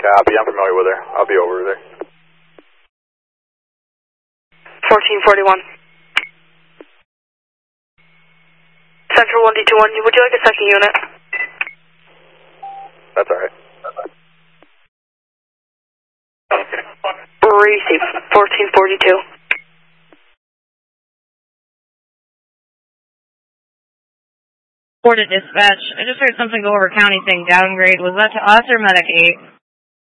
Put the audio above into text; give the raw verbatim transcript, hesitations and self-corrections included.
Copy, I'm familiar with her. I'll be over there. fourteen forty-one. Central one D two one, would you like a second unit? That's alright. Receive, fourteen forty-two. Port at dispatch. I just heard something go over county saying downgrade. Was that to us or Medic eight?